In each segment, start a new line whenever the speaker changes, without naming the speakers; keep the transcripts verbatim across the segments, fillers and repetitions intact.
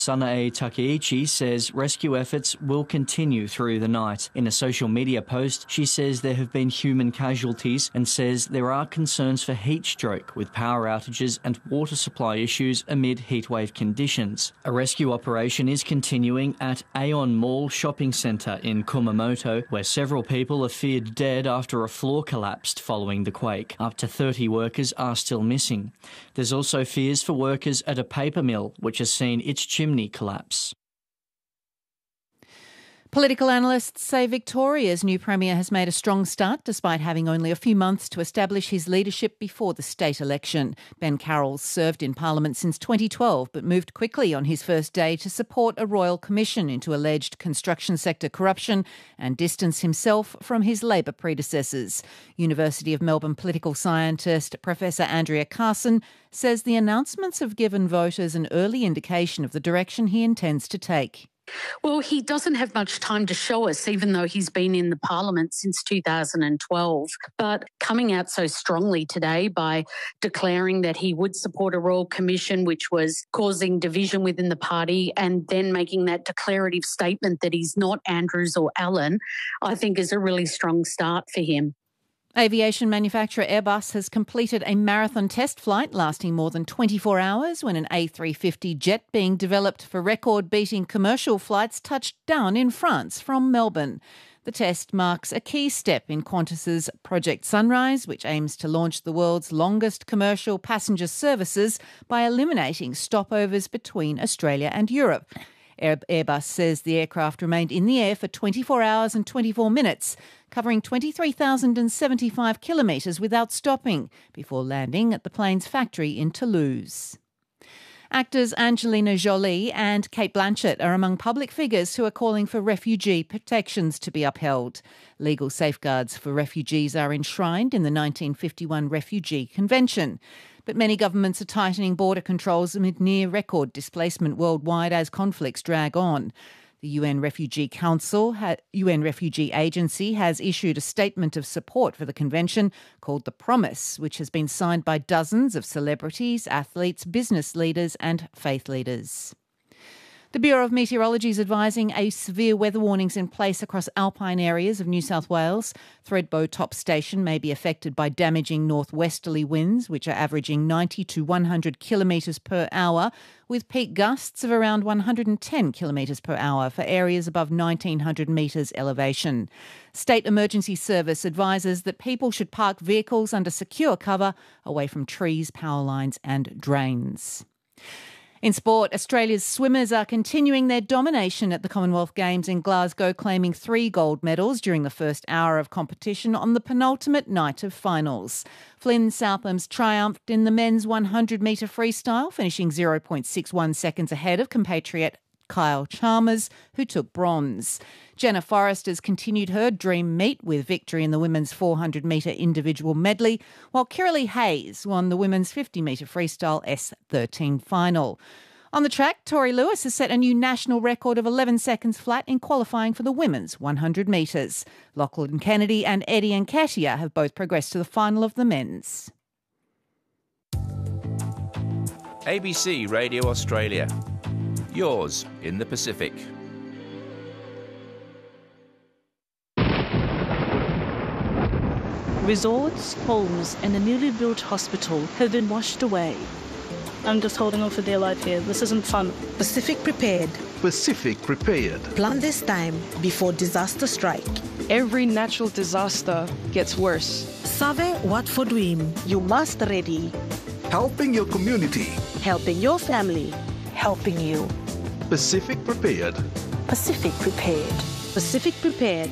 Sanae Takeichi says rescue efforts will continue through the night. In a social media post, she says there have been human casualties and says there are concerns for heat stroke with power outages and water supply issues amid heatwave conditions. A rescue operation is continuing at Aeon Mall shopping centre in Kumamoto, where several people are feared dead after a floor collapsed following the quake. Up to thirty workers are still missing. There's also fears for workers at a paper mill, which has seen its chimney collapse.
Political analysts say Victoria's new Premier has made a strong start despite having only a few months to establish his leadership before the state election. Ben Carroll served in Parliament since twenty twelve but moved quickly on his first day to support a royal commission into alleged construction sector corruption and distance himself from his Labor predecessors. University of Melbourne political scientist Professor Andrea Carson says the announcements have given voters an early indication of the direction he intends to take.
Well, he doesn't have much time to show us, even though he's been in the parliament since two thousand twelve. But coming out so strongly today by declaring that he would support a royal commission, which was causing division within the party, and then making that declarative statement that he's not Andrews or Allen, I think is a really strong start for him.
Aviation manufacturer Airbus has completed a marathon test flight lasting more than twenty-four hours when an A three fifty jet being developed for record-beating commercial flights touched down in France from Melbourne. The test marks a key step in Qantas's Project Sunrise, which aims to launch the world's longest commercial passenger services by eliminating stopovers between Australia and Europe. Airbus says the aircraft remained in the air for twenty-four hours and twenty-four minutes, covering twenty-three thousand seventy-five kilometres without stopping, before landing at the plane's factory in Toulouse. Actors Angelina Jolie and Cate Blanchett are among public figures who are calling for refugee protections to be upheld. Legal safeguards for refugees are enshrined in the nineteen fifty-one Refugee Convention. But many governments are tightening border controls amid near-record displacement worldwide as conflicts drag on. The U N Refugee Council, U N Refugee Agency, has issued a statement of support for the convention called The Promise, which has been signed by dozens of celebrities, athletes, business leaders and faith leaders. The Bureau of Meteorology is advising a severe weather warnings in place across alpine areas of New South Wales. Thredbo Top Station may be affected by damaging northwesterly winds, which are averaging ninety to one hundred kilometres per hour, with peak gusts of around one hundred ten kilometres per hour for areas above nineteen hundred metres elevation. State Emergency Service advises that people should park vehicles under secure cover away from trees, power lines and drains. In sport, Australia's swimmers are continuing their domination at the Commonwealth Games in Glasgow, claiming three gold medals during the first hour of competition on the penultimate night of finals. Flynn Southam's triumphed in the men's one hundred metre freestyle, finishing zero point six one seconds ahead of compatriot Kyle Chalmers, who took bronze. Jenna Forrest has continued her dream meet with victory in the women's four hundred metre individual medley, while Kiralee Hayes won the women's fifty metre freestyle S thirteen final. On the track, Tori Lewis has set a new national record of eleven seconds flat in qualifying for the women's one hundred metres. Lachlan Kennedy and Eddie Nketiah have both progressed to the final of the men's.
A B C Radio Australia. Yours in the Pacific.
Resorts, homes and a newly built hospital have been washed away. I'm just holding on for dear life here. This isn't fun.
Pacific Prepared.
Pacific Prepared.
Plan this time before disaster strike.
Every natural disaster gets worse.
Save what for dream.
You must ready.
Helping your community.
Helping your family. Helping you.
Pacific Prepared.
Pacific Prepared. Pacific Prepared.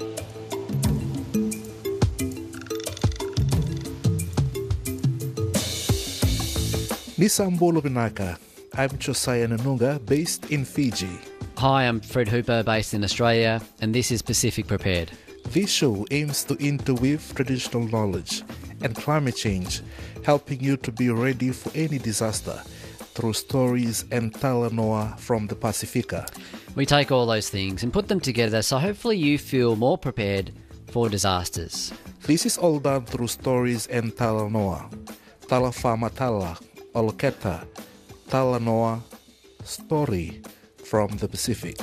Nisambolo Vinaka. I'm Josiah Nanunga, based in Fiji.
Hi, I'm Fred Hooper, based in Australia, and this is Pacific Prepared.
This show aims to interweave traditional knowledge and climate change, helping you to be ready for any disaster through stories and talanoa from the Pacifica.
We take all those things and put them together so hopefully you feel more prepared for disasters.
This is all done through stories and talanoa. Talafama tala, oloketa, talanoa, Story from the Pacific.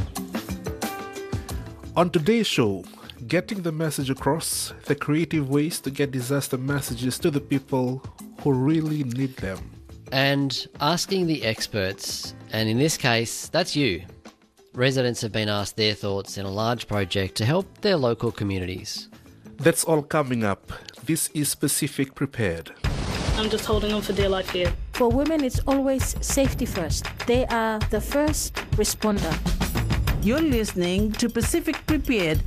On today's show, getting the message across, the creative ways to get disaster messages to the people who really need them.
And asking the experts, and in this case, that's you. Residents have been asked their thoughts in a large project to help their local communities.
That's all coming up. This is Pacific Prepared.
I'm just holding on for dear life here.
For women, it's always safety first. They are the first responder.
You're listening to Pacific Prepared.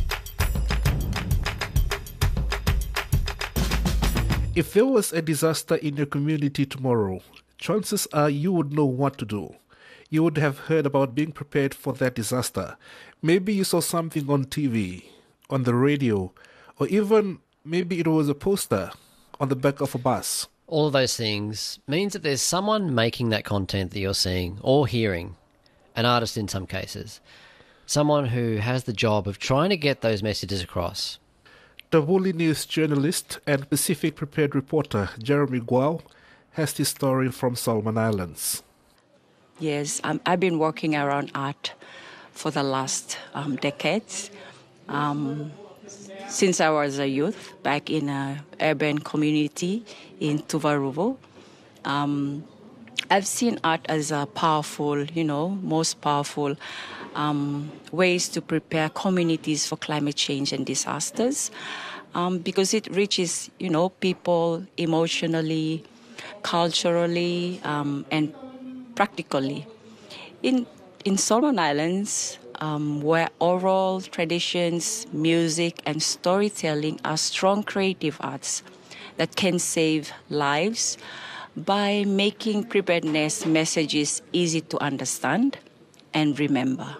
If there was a disaster in your community tomorrow, chances are you would know what to do. You would have heard about being prepared for that disaster. Maybe you saw something on T V, on the radio, or even maybe it was a poster on the back of a bus.
All of those things means that there's someone making that content that you're seeing or hearing, an artist in some cases, someone who has the job of trying to get those messages across.
Tavuli News journalist and Pacific Prepared reporter Jeremy Guo has this story from Solomon Islands.
Yes, um, I've been working around art for the last um, decades. Um, since I was a youth, back in an urban community in Tuvalu, um, I've seen art as a powerful, you know, most powerful um, ways to prepare communities for climate change and disasters, um, because it reaches, you know, people emotionally, culturally, um, and practically. In in Solomon Islands, um, where oral traditions, music, and storytelling are strong creative arts that can save lives by making preparedness messages easy to understand and remember.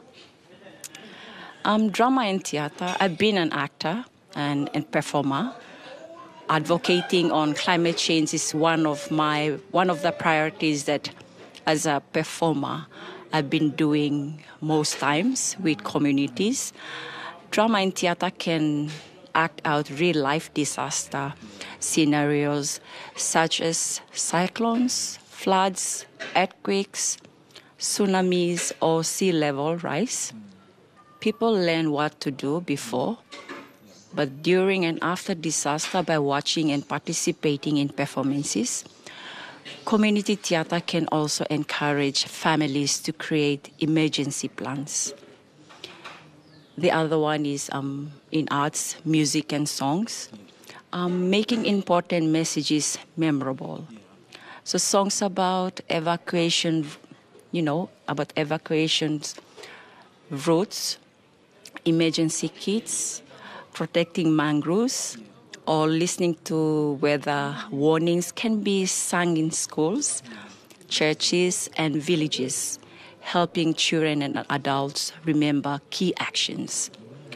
Um, drama and theater, I've been an actor and, and performer. Advocating on climate change is one of my one of the priorities that, as a performer, I've been doing most times with communities. Drama and theater can act out real-life disaster scenarios such as cyclones, floods, earthquakes, tsunamis, or sea level rise. People learn what to do before, but during and after disaster by watching and participating in performances. Community theater can also encourage families to create emergency plans. The other one is um, in arts, music and songs, um, making important messages memorable. So songs about evacuation, you know, about evacuations routes, emergency kits, protecting mangroves, or listening to weather warnings can be sung in schools, churches, and villages, helping children and adults remember key actions.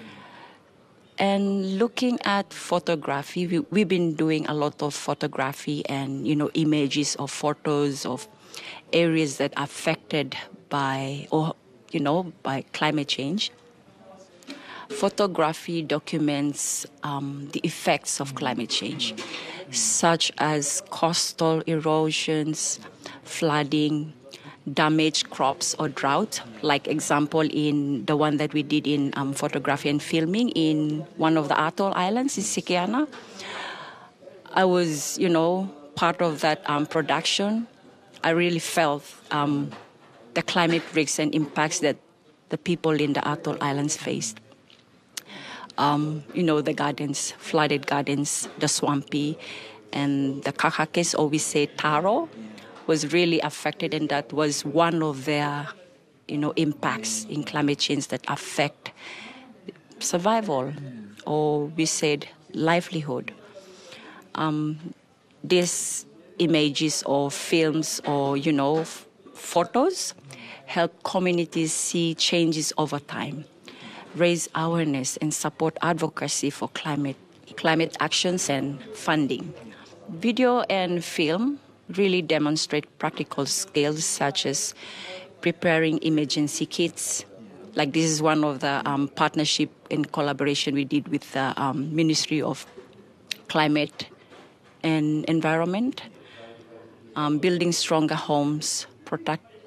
And looking at photography, we, we've been doing a lot of photography and, you know, images of photos of areas that are affected by, or, you know, by climate change. Photography documents um, the effects of climate change, such as coastal erosions, flooding, damaged crops or drought, like example in the one that we did in um, photography and filming in one of the atoll islands in Sikiana. I was, you know, part of that um, production. I really felt um, the climate risks and impacts that the people in the atoll islands faced. Um, you know, the gardens, flooded gardens, the swampy, and the kakakes, or we say taro, was really affected, and that was one of their, you know, impacts in climate change that affect survival, or we said livelihood. Um, these images or films or, you know, f- photos help communities see changes over time, raise awareness and support advocacy for climate climate actions and funding. Video and film really demonstrate practical skills such as preparing emergency kits. Like this is one of the um, partnership and collaboration we did with the um, Ministry of Climate and Environment. Um, building stronger homes, protect, pr-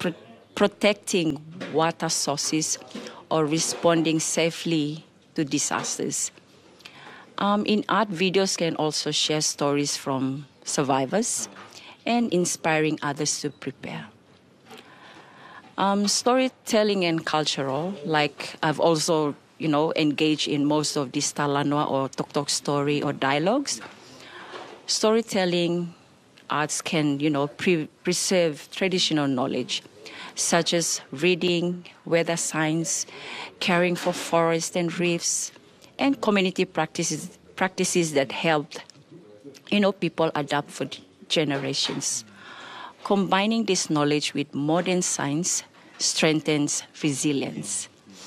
protecting water sources, or responding safely to disasters. Um, in art, videos can also share stories from survivors and inspiring others to prepare. Um, storytelling and cultural, like I've also, you know, engaged in most of these Talanoa or Tok Tok story or dialogues. Storytelling arts can, you know, pre- preserve traditional knowledge, such as reading, weather science, caring for forests and reefs, and community practices practices that helped, you know, people adapt for generations. Combining this knowledge with modern science strengthens resilience.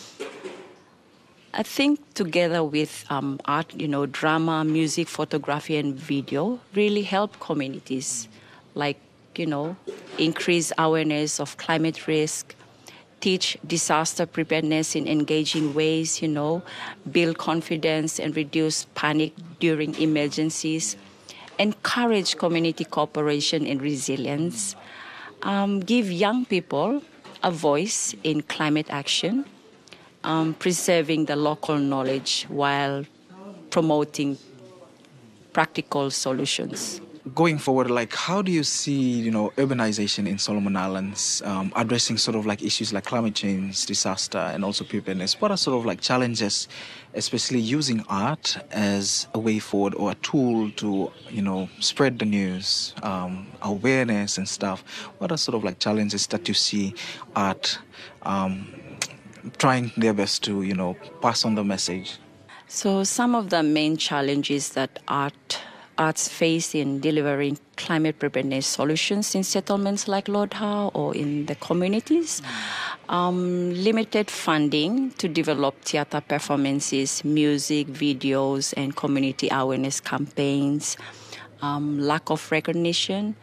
I think together with um, art, you know, drama, music, photography, and video really help communities, like, you know, increase awareness of climate risk, teach disaster preparedness in engaging ways, you know, build confidence and reduce panic during emergencies, encourage community cooperation and resilience, um, give young people a voice in climate action, um, preserving the local knowledge while promoting practical solutions.
Going forward, like, how do you see, you know, urbanization in Solomon Islands, um, addressing sort of like issues like climate change, disaster, and also preparedness? What are sort of like challenges, especially using art as a way forward or a tool to, you know, spread the news, um, awareness and stuff? What are sort of like challenges that you see art um, trying their best to, you know, pass on the message?
So some of the main challenges that art arts face in delivering climate preparedness solutions in settlements like Lord Howe or in the communities. Um, limited funding to develop theater performances, music, videos, and community awareness campaigns. Um, lack of recognition.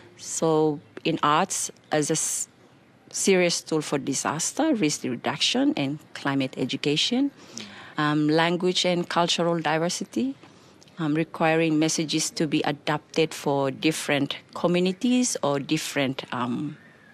So in arts, as a s- serious tool for disaster, risk reduction, and climate education. Um, language and cultural diversity. Um, requiring messages to be adapted for different communities or different um,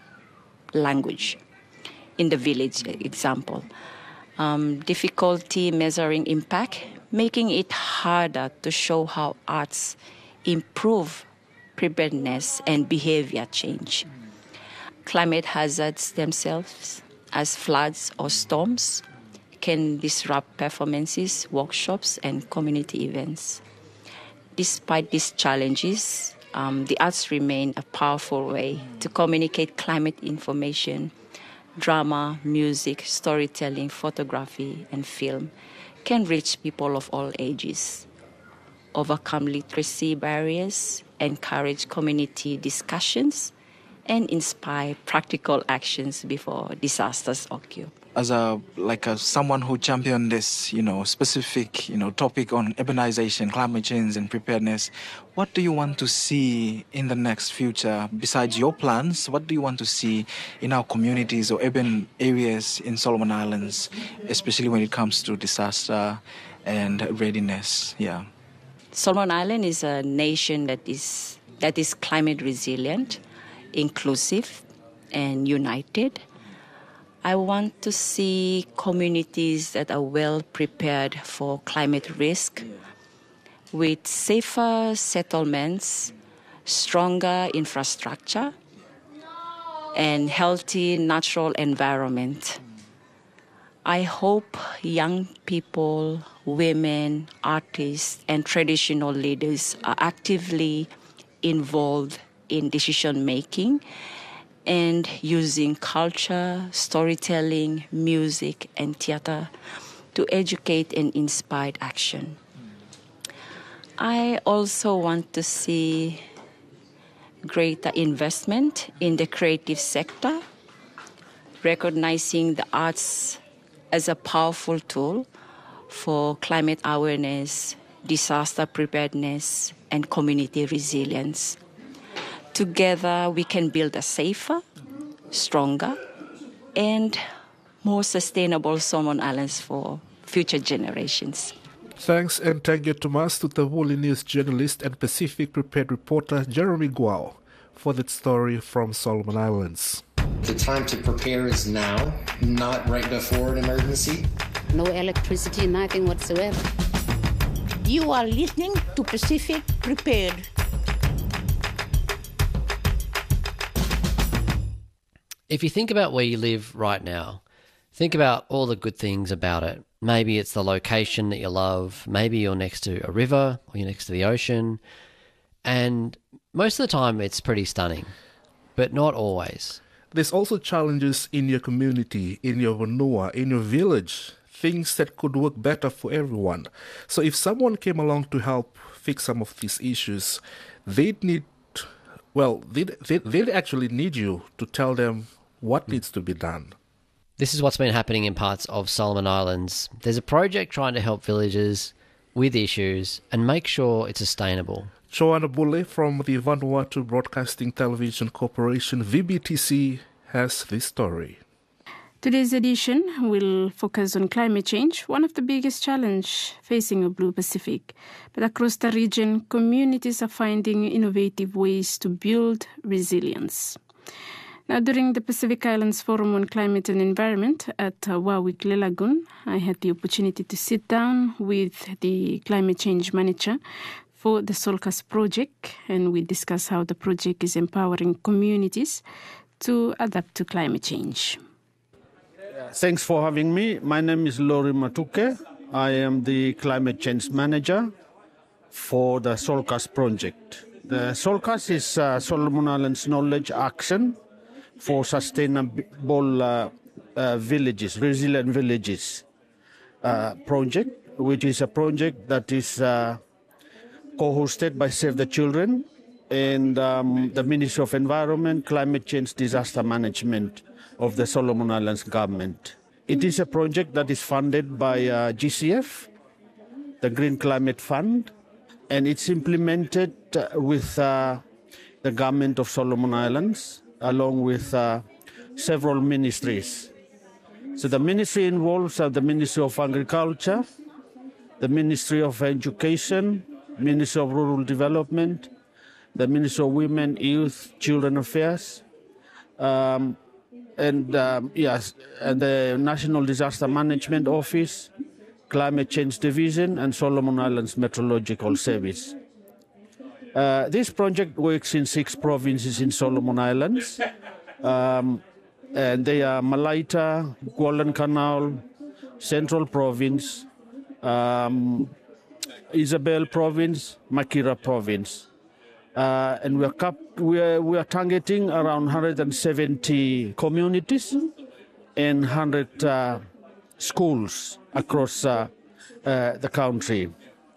language. In the village, example. Um, difficulty measuring impact, making it harder to show how arts improve preparedness and behavior change. Climate hazards themselves, as floods or storms, can disrupt performances, workshops, and community events. Despite these challenges, um, the arts remain a powerful way to communicate climate information. Drama, music, storytelling, photography, and film can reach people of all ages, overcome literacy barriers, encourage community discussions, and inspire practical actions before disasters occur.
As a like a someone who championed this, you know, specific, you know, topic on urbanization, climate change, and preparedness, what do you want to see in the next future besides your plans? What do you want to see in our communities or urban areas in Solomon Islands, especially when it comes to disaster and readiness? Yeah,
Solomon Island is a nation that is that is climate resilient, inclusive, and united. I want to see communities that are well prepared for climate risk, with safer settlements, stronger infrastructure, and healthy natural environment. I hope young people, women, artists, and traditional leaders are actively involved in decision making and using culture, storytelling, music, and theater to educate and inspire action. I also want to see greater investment in the creative sector, recognizing the arts as a powerful tool for climate awareness, disaster preparedness, and community resilience. Together, we can build a safer, stronger, and more sustainable Solomon Islands for future generations.
Thanks and thank you Tomas to the Woolly News journalist and Pacific Prepared reporter Jeremy Guao for that story from Solomon Islands.
The time to prepare is now, not right before an emergency.
No electricity, nothing whatsoever.
You are listening to Pacific Prepared.
If you think about where you live right now, think about all the good things about it. Maybe it's the location that you love. Maybe you're next to a river or you're next to the ocean. And most of the time it's pretty stunning, but not always.
There's also challenges in your community, in your vanua, in your village, things that could work better for everyone. So if someone came along to help fix some of these issues, they'd need, well, they'd, they'd, they'd actually need you to tell them what needs to be done.
This is what's been happening in parts of Solomon Islands. There's a project trying to help villagers with issues and make sure it's sustainable.
Joanna Bulle from the Vanuatu Broadcasting Television Corporation, V B T C, has this story.
Today's edition will focus on climate change, one of the biggest challenges facing the Blue Pacific. But across the region, communities are finding innovative ways to build resilience. Now, during the Pacific Islands Forum on Climate and Environment at uh, Warwick Lagoon, I had the opportunity to sit down with the climate change manager for the Solcas project, and we discuss how the project is empowering communities to adapt to climate change.
Thanks for having me. My name is Lori Matuke. I am the climate change manager for the Solcas project. The Solcas is uh, Solomon Islands Knowledge Action for Sustainable uh, uh, Villages, Resilient Villages uh, project, which is a project that is uh, co-hosted by Save the Children and um, the Ministry of Environment, Climate Change, Disaster Management of the Solomon Islands government. It is a project that is funded by uh, G C F, the Green Climate Fund, and it's implemented uh, with uh, the government of Solomon Islands, along with uh, several ministries. So the ministry involves uh, the Ministry of Agriculture, the Ministry of Education, Ministry of Rural Development, the Ministry of Women, Youth, Children Affairs, um, and um, yes, and the National Disaster Management Office, Climate Change Division, and Solomon Islands Meteorological Service. Uh, this project works in six provinces in Solomon Islands, um, and they are Malaita, Guadalcanal, Central Province, um, Isabel Province, Makira Province. Uh, and we are, cap- we, are, we are targeting around one hundred seventy communities and one hundred uh, schools across uh, uh, the country.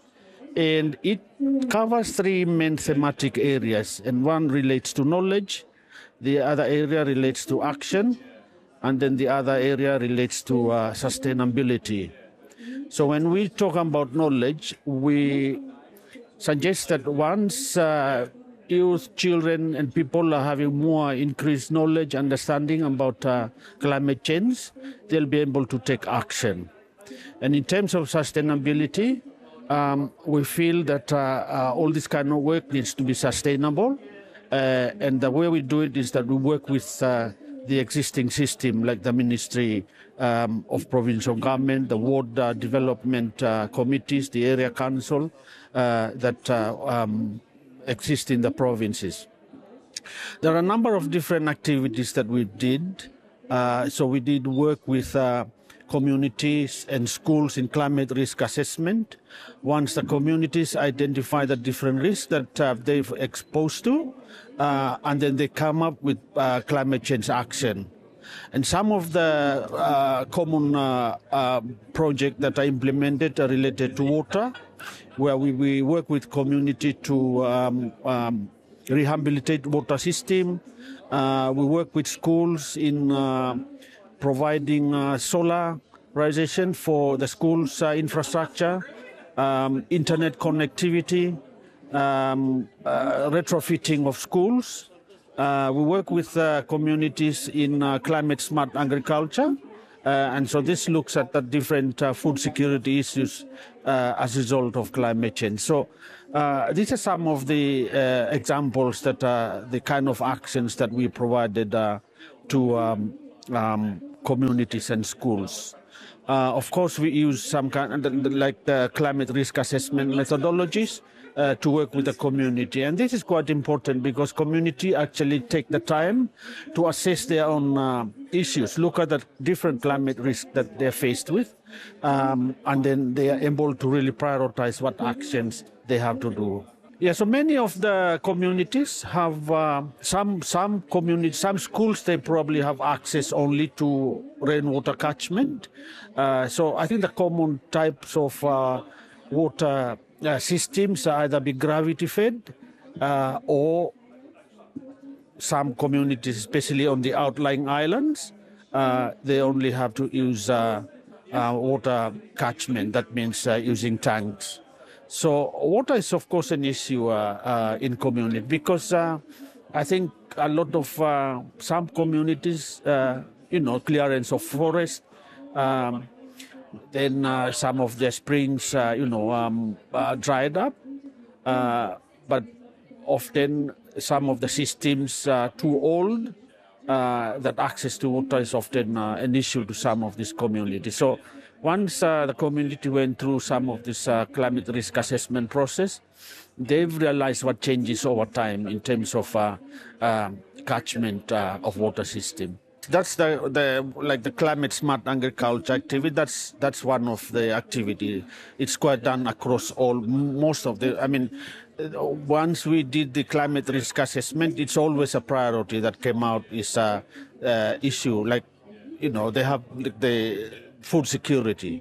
And it covers three main thematic areas, and one relates to knowledge, the other area relates to action, and then the other area relates to uh, sustainability. So when we talk about knowledge, we suggest that once uh, youth, children, and people are having more increased knowledge, understanding about uh, climate change, they'll be able to take action. And in terms of sustainability, um, we feel that uh, uh, all this kind of work needs to be sustainable. Uh, and the way we do it is that we work with uh, the existing system, like the Ministry um, of Provincial Government, the Ward uh, Development uh, Committees, the Area Council uh, that uh, um, exist in the provinces. There are a number of different activities that we did. Uh, so we did work with uh, communities and schools in climate risk assessment. Once the communities identify the different risks that uh, they've exposed to, uh, and then they come up with uh, climate change action. And some of the uh, common uh, uh, projects that are implemented are related to water, where we, we work with community to um, um, rehabilitate water system. Uh, we work with schools in uh, providing uh, solarization for the school's uh, infrastructure, um, internet connectivity, um, uh, retrofitting of schools. Uh, we work with uh, communities in uh, climate smart agriculture. Uh, and so this looks at the different uh, food security issues uh, as a result of climate change. So uh, these are some of the uh, examples that are the kind of actions that we provided uh, to um, um, communities and schools. Uh, of course, we use some kind of like the climate risk assessment methodologies uh, to work with the community. And this is quite important because community actually take the time to assess their own uh, issues, look at the different climate risks that they're faced with, um, and then they are able to really prioritize what actions they have to do. Yeah, so many of the communities have uh, some some communities, some schools, they probably have access only to rainwater catchment. Uh, so I think the common types of uh, water uh, systems are either be gravity fed uh, or some communities, especially on the outlying islands, uh, they only have to use uh, uh, water catchment. That means uh, using tanks. So water is, of course, an issue uh, uh, in community because uh, I think a lot of uh, some communities, uh, you know, clearance of forest, um, then uh, some of the springs, uh, you know, um, uh, dried up, uh, but often some of the systems are too old, uh, that access to water is often uh, an issue to some of these communities. So once uh, the community went through some of this uh, climate risk assessment process, they've realized what changes over time in terms of uh, uh, catchment uh, of water system. That's the, the like the climate smart agriculture activity. That's that's one of the activity. It's quite done across all most of the. I mean, once we did the climate risk assessment, it's always a priority that came out is a uh, issue. Like, you know, they have the food security.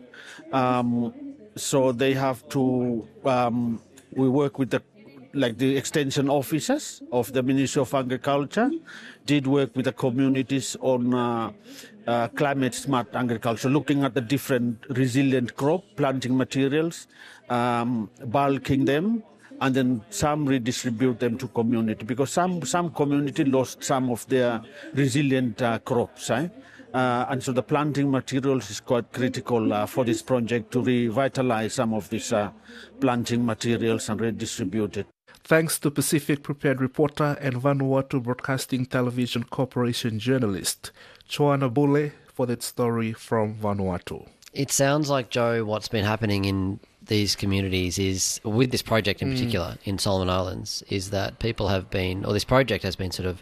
Um, so they have to, um, we work with the, like the extension officers of the Ministry of Agriculture, did work with the communities on uh, uh, climate smart agriculture, looking at the different resilient crop planting materials, um, bulking them, and then some redistribute them to community because some, some community lost some of their resilient uh, crops. Eh? Uh, and so the planting materials is quite critical uh, for this project to revitalize some of these uh, planting materials and redistribute it.
Thanks to Pacific Prepared reporter and Vanuatu Broadcasting Television Corporation journalist Choana Bule for that story from Vanuatu.
It sounds like, Joe, what's been happening in these communities is, with this project in particular mm. in Solomon Islands, is that people have been, or this project has been sort of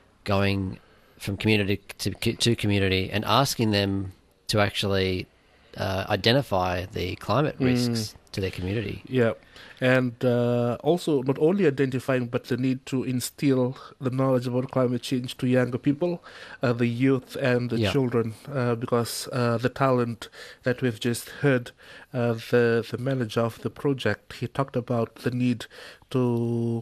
going from community to, to community and asking them to actually uh, identify the climate risks mm. to their community.
Yeah, and uh, also not only identifying, but the need to instill the knowledge about climate change to younger people, uh, the youth and the yeah. children, uh, because uh, the talent that we've just heard, uh, the, the manager of the project, he talked about the need to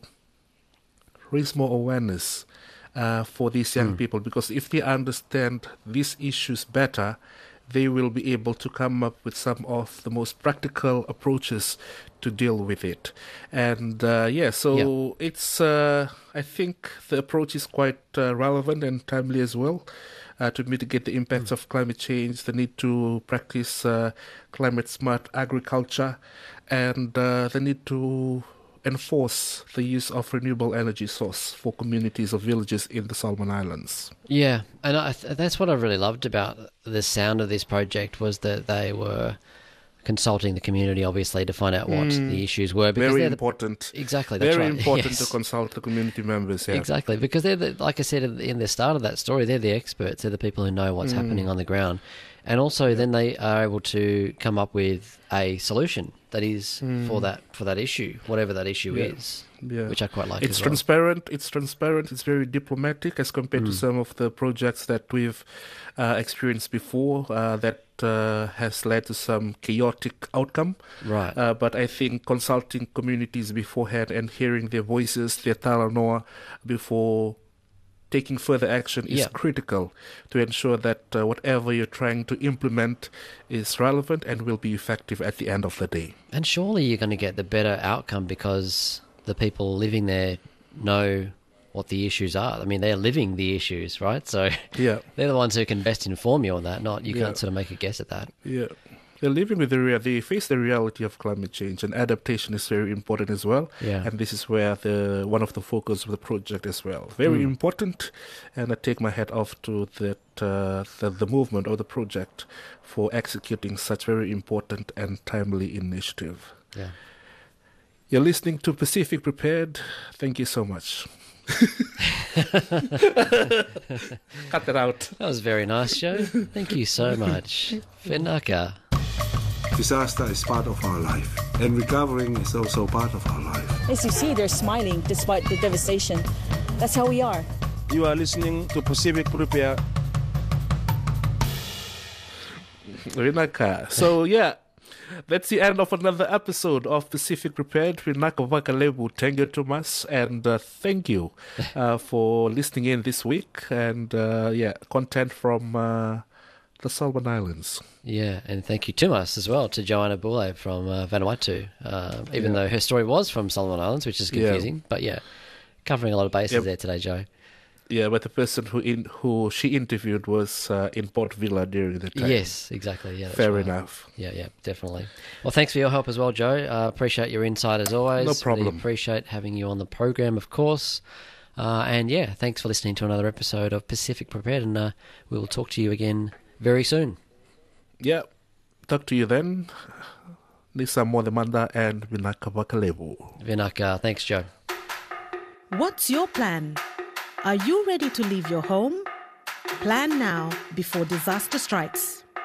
raise more awareness Uh, for these young mm. people, because if they understand these issues better, they will be able to come up with some of the most practical approaches to deal with it. And uh, yeah, so yeah. it's, uh, I think the approach is quite uh, relevant and timely as well uh, to mitigate the impacts mm. of climate change, the need to practice uh, climate smart agriculture, and uh, the need to enforce the use of renewable energy source for communities or villages in the Solomon Islands.
Yeah, and I th- that's what I really loved about the sound of this project was that they were consulting the community, obviously, to find out what mm, the issues were. Because
very
they're
important.
The, exactly, that's
very
right.
important
yes.
to consult the community members. Yeah.
Exactly, because they're, the, like I said in the start of that story, they're the experts. They're the people who know what's mm. happening on the ground. And also, yeah. then they are able to come up with a solution that is mm. for that for that issue, whatever that issue
yeah.
is,
yeah.
which I quite like.
It's
as well.
transparent. It's transparent. It's very diplomatic as compared mm. to some of the projects that we've uh, experienced before. Uh, that uh, has led to some chaotic outcome.
Right.
Uh, but I think consulting communities beforehand and hearing their voices, their talanoa, before taking further action is
yeah.
critical to ensure that uh, whatever you're trying to implement is relevant and will be effective at the end of the day.
And surely you're going to get the better outcome because the people living there know what the issues are. I mean, they're living the issues, right? So
yeah.
they're the ones who can best inform you on that, not you
yeah.
can't sort of make a guess at that.
Yeah. They're living with the real, they face the reality of climate change, and adaptation is very important as well.
Yeah.
And this is where the one of the focus of the project as well. Very
Mm.
important, and I take my hat off to that uh, the, the movement or the project for executing such very important and timely initiative.
Yeah.
You're listening to Pacific Prepared. Thank you so much. Cut it out.
That was very nice, Joe. Thank you so much. Vinaka.
Disaster is part of our life, and recovering is also part of our life.
As you see, they're smiling despite the devastation. That's how we are.
You are listening to Pacific Prepare.
Vinaka. So, yeah. That's the end of another episode of Pacific Prepared. Vinaka Vakalevu, thank you, Thomas, and uh, thank you uh, for listening in this week. And uh, yeah, content from uh, the Solomon Islands.
Yeah, and thank you to us as well, to Joanna Boulay from uh, Vanuatu, uh, even
Yeah.
though her story was from Solomon Islands, which is
Yeah.
confusing. But yeah, covering a lot of bases
Yep.
there today, Joe.
Yeah, but the person who in, who she interviewed was uh, in Port Vila during the time.
Yes, exactly. Yeah, that's
Fair
right.
enough.
Yeah, yeah, definitely. Well, thanks for your help as well, Joe. Uh, appreciate your insight as always.
No problem.
Really appreciate having you on the program, of course. Uh, and yeah, thanks for listening to another episode of Pacific Prepared, and uh, we will talk to you again very soon.
Yeah, talk to you then. Nisa Modemanda and Vinaka Vakalevu.
Vinaka, thanks, Joe.
What's your plan? Are you ready to leave your home? Plan now before disaster strikes.